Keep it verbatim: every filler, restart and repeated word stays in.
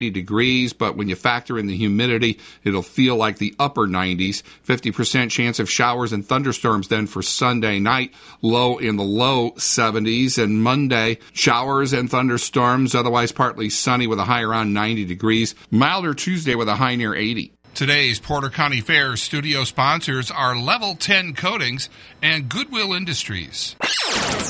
degrees, but when you factor in the humidity, it'll feel like the upper nineties. fifty percent chance of showers and thunderstorms then for Sunday night, low in the low seventies. And Monday, showers and thunderstorms, otherwise partly sunny with a high around ninety degrees. Milder Tuesday with a high near eighty. Today's Porter County Fair studio sponsors are Level ten Coatings and Goodwill Industries.